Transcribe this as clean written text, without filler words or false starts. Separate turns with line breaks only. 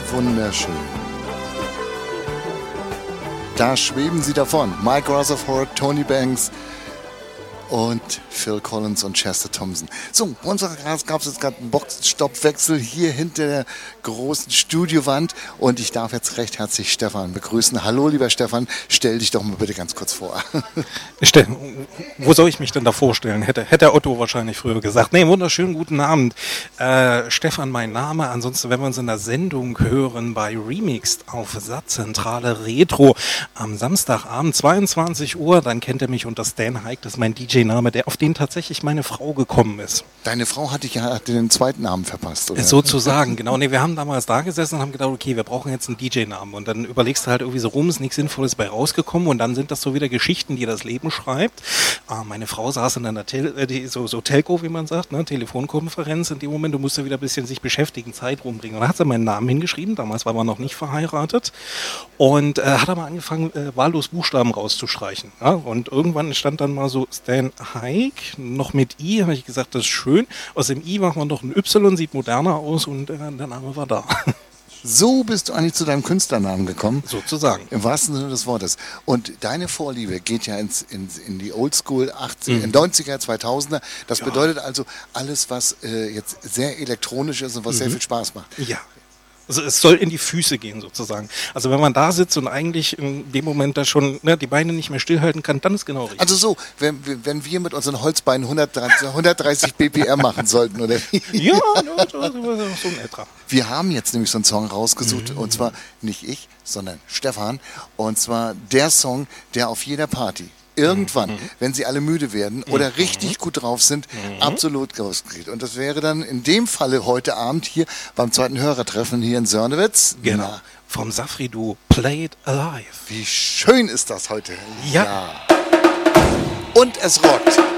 wunderschön. Da schweben sie davon. Mike Rutherford, Tony Banks und Phil Collins und Chester Thompson. So, bei uns gab es jetzt gerade einen Boxenstoppwechsel hier hinter der großen Studiowand und ich darf jetzt recht herzlich Stefan begrüßen. Hallo, lieber Stefan, stell dich doch mal bitte ganz kurz vor.
Wo soll ich mich denn da vorstellen? Hätte Otto wahrscheinlich früher gesagt. Nee, wunderschönen guten Abend. Stefan, mein Name. Ansonsten, wenn wir uns in der Sendung hören bei Remixed auf Satzzentrale Retro am Samstagabend 22 Uhr, dann kennt ihr mich unter Stan Hike, das ist mein DJ-Name, auf den tatsächlich meine Frau gekommen ist.
Deine Frau hat den zweiten Namen verpasst, oder?
Sozusagen, genau. Nee, wir haben damals da gesessen und haben gedacht, okay, wir brauchen jetzt einen DJ-Namen. Und dann überlegst du halt irgendwie so rum, ist nichts Sinnvolles bei rausgekommen. Und dann sind das so wieder Geschichten, die das Leben schreibt. Meine Frau saß in einer Telco, wie man sagt, ne, Telefonkonferenz. In dem Moment, du musst ja wieder ein bisschen sich beschäftigen, Zeit rumbringen. Und dann hat sie meinen Namen hingeschrieben. Damals war man noch nicht verheiratet. Und hat aber angefangen, wahllos Buchstaben rauszustreichen. Ja? Und irgendwann stand dann mal so Stan Hike, noch mit I. Habe ich gesagt, das ist schön. Aus dem I macht man noch ein Y, sieht moderner aus und der Name war da.
So bist du eigentlich zu deinem Künstlernamen gekommen.
Sozusagen.
Im wahrsten Sinne des Wortes. Und deine Vorliebe geht ja in die Oldschool 90er, 2000er. Das bedeutet also alles, was jetzt sehr elektronisch ist und was sehr viel Spaß macht.
Ja. Also es soll in die Füße gehen sozusagen. Also wenn man da sitzt und eigentlich in dem Moment da schon die Beine nicht mehr stillhalten kann, dann ist genau richtig.
Also so, wenn wir mit unseren Holzbeinen 130 BPM machen sollten, oder wie?
Ja, so in etwa.
Wir haben jetzt nämlich so einen Song rausgesucht, und zwar nicht ich, sondern Stefan. Und zwar der Song, der auf jeder Party irgendwann, wenn sie alle müde werden oder richtig gut drauf sind, absolut rausgeht. Und das wäre dann in dem Falle heute Abend hier beim zweiten Hörertreffen hier in Sörnewitz.
Genau. Vom Safri-Duo Play It Alive.
Wie schön ist das heute.
Ja.
Und es rockt.